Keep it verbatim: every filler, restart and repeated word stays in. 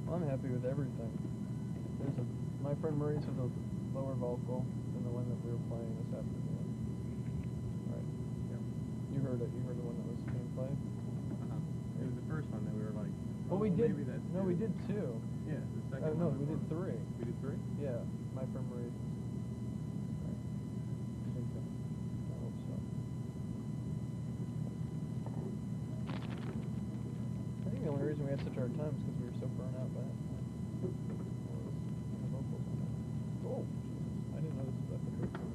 Well, I'm happy with everything. There's a my friend Maurice has a lower vocal than the one that we were playing this afternoon. Right. Yep. You heard it. You heard the one that was being played. Uh-huh. It was the first one that we were like. Well, oh, we did. Maybe that's No, two. we did two. Yeah, the Uh, second no, one. we was did one. three. We did three. Yeah, my friend Maurice. Right. I think so. I hope so. I think the only reason we had such a hard time is because we were so burnt out by it.